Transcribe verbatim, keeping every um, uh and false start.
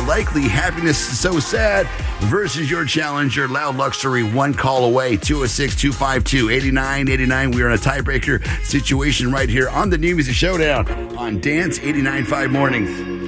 Likely Happiness So Sad versus your challenger, Loud Luxury, one call away, two oh six, two five two, eight nine eight nine. We are in a tiebreaker situation right here on the New Music Showdown on Dance eighty-nine point five Mornings.